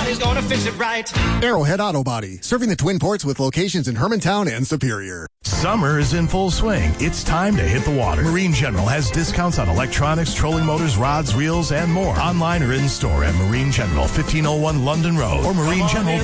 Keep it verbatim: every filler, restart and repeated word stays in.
Somebody's gonna fix it right. Arrowhead Auto Body, serving the Twin Ports with locations in Hermantown and Superior. Summer is in full swing. It's time to hit the water. Marine General has discounts on electronics, trolling motors, rods, reels, and more. Online or in store at Marine General, fifteen oh one London Road, or Marine General.